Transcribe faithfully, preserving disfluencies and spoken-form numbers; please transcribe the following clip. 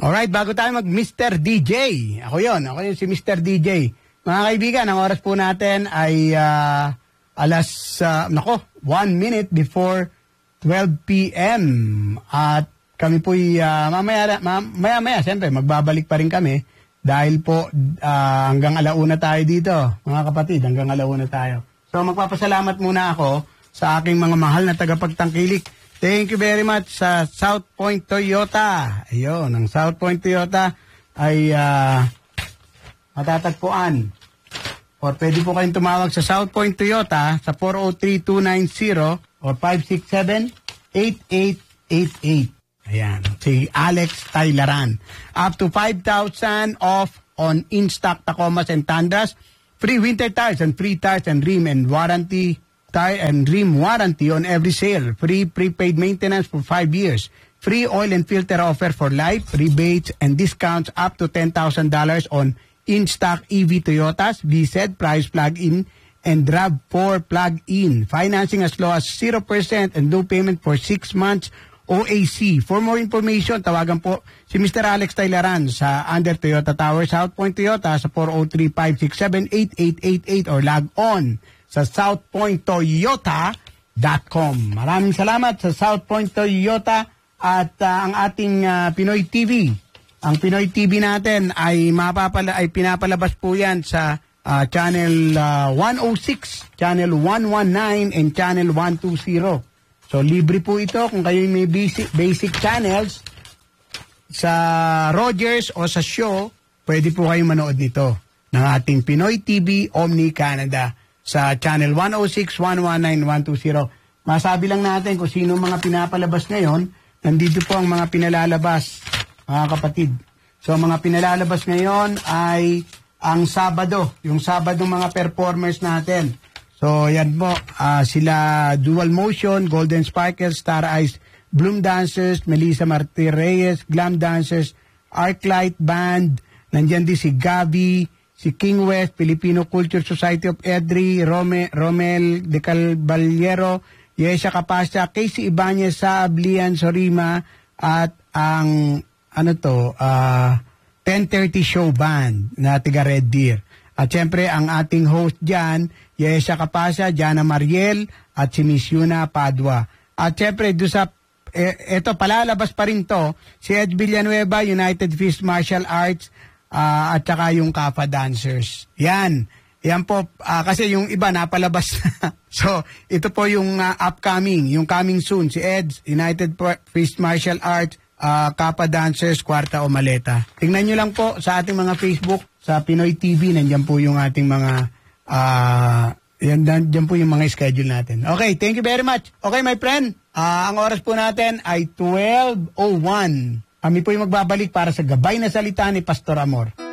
Alright, bago tayo mag mister D J. Ako yon, ako yun si mister D J. Mga kaibigan, ang oras po natin ay uh, alas, uh, nako, one minute before twelve p.m. At kami po'y uh, mamaya, mamaya, mamaya, siyempre, magbabalik pa rin kami dahil po uh, hanggang alauna tayo dito, mga kapatid, hanggang alauna tayo. So magpapasalamat muna ako sa aking mga mahal na tagapagtangkilik. Thank you very much sa South Point Toyota. Ayun, ang South Point Toyota ay uh, matatagpuan. O pwede po kayong tumawag sa South Point Toyota sa four oh three, two nine zero or five six seven, eight eight eight eight. Ayan, si Alex Taylaran. Up to five thousand off on in-stock Tacomas and Tundras. Free winter tires and free tires and rim and warranty, tire and rim warranty on every sale. Free prepaid maintenance for five years. Free oil and filter offer for life. Rebates and discounts up to ten thousand dollars on in-stock E V Toyotas, V Z, Price Plug-in, and RAV four Plug-in. Financing as low as zero percent and no payment for six months O A C. For more information, tawagan po si Mister Alex Taylaran sa Under Toyota Tower, South Point Toyota sa four oh three, five six seven, eight eight eight eight or log on sa south point toyota dot com. Maraming salamat sa South Point Toyota at uh, ang ating uh, Pinoy T V. Ang Pinoy T V natin ay mapapala ay pinapalabas po yan sa uh, channel uh, one oh six, channel one nineteen and channel one twenty. So, libre po ito kung kayo may basic, basic channels sa Rogers o sa Show, pwede po kayong manood nito ng ating Pinoy T V Omni Canada sa channel one oh six, one nineteen, one twenty. Masabi lang natin kung sino mga pinapalabas ngayon. Nandito po ang mga pinalalabas, mga kapatid. So, mga pinalalabas ngayon ay ang Sabado, yung Sabado mga performers natin. So, yan po, uh, sila Dual Motion, Golden Sparkles, Star Eyes, Bloom Dancers, Melissa Marti Reyes, Glam Dancers, Arclight Band, nandyan din si Gabi, si King West, Filipino Culture Society of Edri, Rome, Romel de Calvallero, Yesha Capasya, Casey Ibanez, Saab, Lian Sorima, at ang, ano to, uh, ten thirty Show Band na tiga Red Deer. At syempre, ang ating host dyan, Yesha Capasya, Jana Mariel, at si Miss Yuna Padua. At syempre, doon sa, eh, eto, palalabas pa rin to, si Ed Villanueva, United Fist Martial Arts, uh, at saka yung Kappa Dancers. Yan. Yan po, uh, kasi yung iba napalabas na. So, ito po yung uh, upcoming, yung coming soon, si Ed, United Fist Martial Arts, uh, Kappa Dancers, Kwarta o Maleta. Tingnan nyo lang po sa ating mga Facebook, sa Pinoy T V, nandiyan po yung ating mga, ah, uh, yan, nandiyan po yung mga schedule natin. Okay, thank you very much. Okay, my friend, uh, ang oras po natin ay twelve oh one. Kami po yung magbabalik para sa gabay na salita ni Pastor Amor.